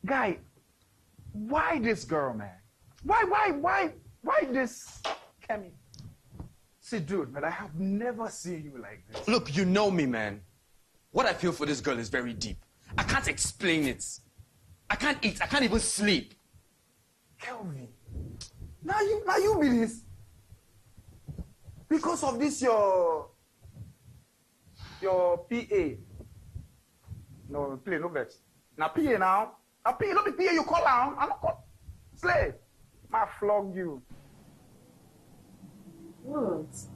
Guy, why this girl, man? Why this Kemi? See, dude, man, I have never seen you like this. Look, you know me, man. What I feel for this girl is very deep. I can't explain it. I can't eat. I can't even sleep. Kelvin, now you be this. Because of this, your PA. No, play, no vex. Now PA now. Now PA, not the PA you call out. I'm not call. Slave. I flog you. What?